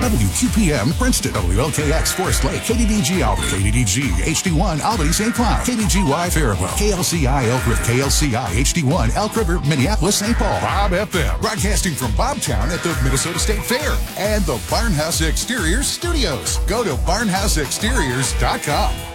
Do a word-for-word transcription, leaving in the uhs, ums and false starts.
W Q P M Princeton, W L K X Forest Lake, K D D G Albany, K D D G H D one Albany Saint Cloud, K D G Y Faribault, K L C I Elk River, K L C I H D one Elk River, Minneapolis, Saint Paul, Bob F M, broadcasting from Bobtown at the Minnesota State Fair, and the Barnhouse Exteriors Studios. Go to barnhouse exteriors dot com.